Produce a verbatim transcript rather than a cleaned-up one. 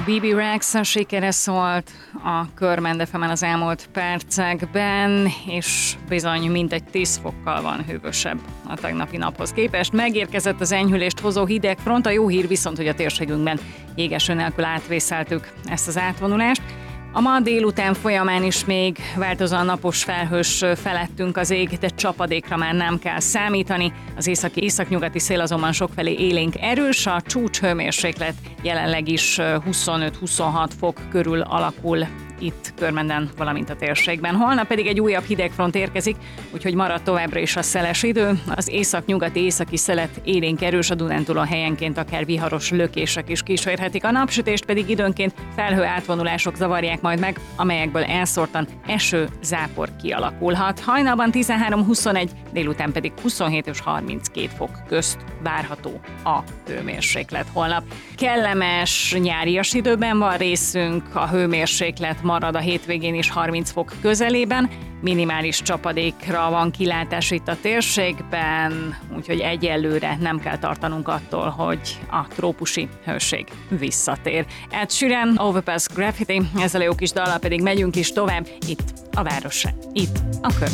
bé bé Rexa sikere szólt a Körmend ef emen az elmúlt percekben, és bizony mintegy tíz fokkal van hűvösebb a tegnapi naphoz képest. Megérkezett az enyhülést hozó hideg front, a jó hír viszont, hogy a térségünkben jégeső nélkül átvészeltük ezt az átvonulást. A ma délután folyamán is még változóan napos felhős felettünk az ég, de csapadékra már nem kell számítani. Az északi északnyugati szél azonban sokfelé élénk erős, a csúcs hőmérséklet jelenleg is huszonöt-huszonhat fok körül alakul itt Körmenden, valamint a térségben. Holnap pedig egy újabb hidegfront érkezik, úgyhogy marad továbbra is a szeles idő. Az északnyugati északi szelet élénk erős, a Dunántúlon helyenként akár viharos lökések is kísérhetik. A napsütést pedig időnként felhő átvonulások zavarják majd meg, amelyekből elszórtan eső, zápor kialakulhat. Hajnalban tizenhárom-huszonegy, délután pedig huszonhét és harminckét fok közt várható a hőmérséklet holnap. Kellemes nyárias időben van részünk, a hőmérséklet marad a hétvégén is harminc fok közelében, minimális csapadékra van kilátás itt a térségben, úgyhogy egyelőre nem kell tartanunk attól, hogy a trópusi hőség visszatér. Ed Sheeran, Overpass Graffiti, ezzel a jó kis dallal pedig megyünk is tovább itt a városra, itt a Körmend.